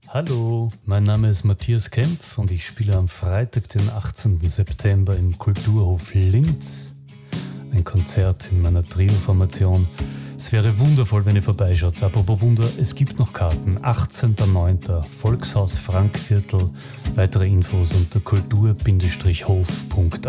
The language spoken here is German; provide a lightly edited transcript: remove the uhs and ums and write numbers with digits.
Hallo, mein Name ist Matthias Kempf und ich spiele am Freitag, den 18. September im Kulturhof Linz. Ein Konzert in meiner Trio-Formation. Es wäre wundervoll, wenn ihr vorbeischaut. Apropos Wunder, es gibt noch Karten. 18.09. Volkshaus Frankviertel. Weitere Infos unter kultur-hof.at.